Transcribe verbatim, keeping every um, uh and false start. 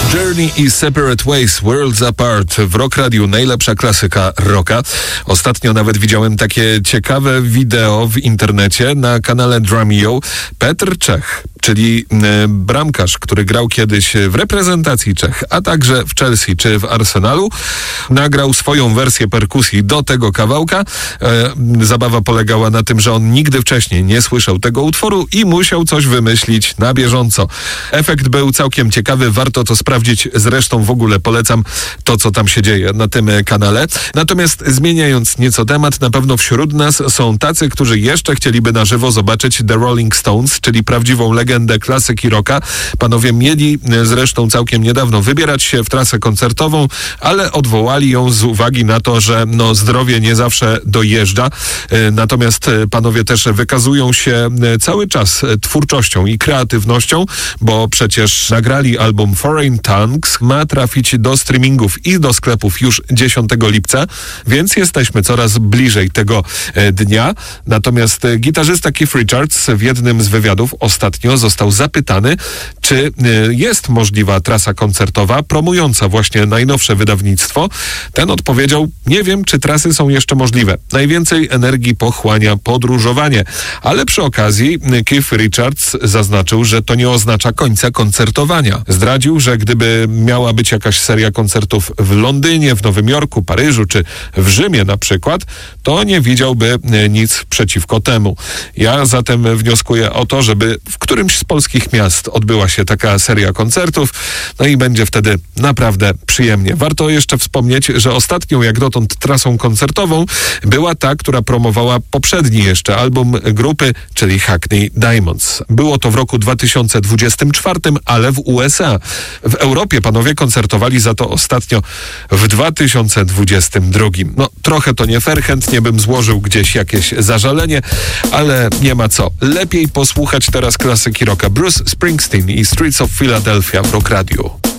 Journey i Separate Ways, Worlds Apart w Rock Radiu, najlepsza klasyka rocka. Ostatnio nawet widziałem takie ciekawe wideo w internecie na kanale Drumeo. Petr Czech, czyli y, bramkarz, który grał kiedyś w reprezentacji Czech, a także w Chelsea czy w Arsenalu, nagrał swoją wersję perkusji do tego kawałka. Y, zabawa polegała na tym, że on nigdy wcześniej nie słyszał tego utworu i musiał coś wymyślić na bieżąco. Efekt był całkiem ciekawy, warto to sprawdzić. Zresztą w ogóle polecam to, co tam się dzieje na tym kanale. Natomiast zmieniając nieco temat, na pewno wśród nas są tacy, którzy jeszcze chcieliby na żywo zobaczyć The Rolling Stones, czyli prawdziwą legendę klasyki rocka. Panowie mieli zresztą całkiem niedawno wybierać się w trasę koncertową, ale odwołali ją z uwagi na to, że no, zdrowie nie zawsze dojeżdża. Natomiast panowie też wykazują się cały czas twórczością i kreatywnością, bo przecież nagrali album Foreign Tongues, ma trafić do streamingów i do sklepów już dziesiątego lipca, więc jesteśmy coraz bliżej tego e, dnia. Natomiast e, gitarzysta Keith Richards w jednym z wywiadów ostatnio został zapytany, czy e, jest możliwa trasa koncertowa promująca właśnie najnowsze wydawnictwo. Ten odpowiedział: nie wiem, czy trasy są jeszcze możliwe. Najwięcej energii pochłania podróżowanie. Ale przy okazji Keith Richards zaznaczył, że to nie oznacza końca koncertowania. Zdradził, że gdyby miała być jakaś seria koncertów w Londynie, w Nowym Jorku, Paryżu czy w Rzymie na przykład, to nie widziałby nic przeciwko temu. Ja zatem wnioskuję o to, żeby w którymś z polskich miast odbyła się taka seria koncertów, no i będzie wtedy naprawdę przyjemnie. Warto jeszcze wspomnieć, że ostatnią jak dotąd trasą koncertową była ta, która promowała poprzedni jeszcze album grupy, czyli Hackney Diamonds. Było to w roku dwa tysiące dwudziestym czwartym, ale w U S A. W Europie panowie koncertowali za to ostatnio w dwa tysiące dwudziestym drugim. No trochę to nie fair, chętnie bym złożył gdzieś jakieś zażalenie, ale nie ma co. Lepiej posłuchać teraz klasyki rocka. Bruce Springsteen i Streets of Philadelphia w Rock Radio.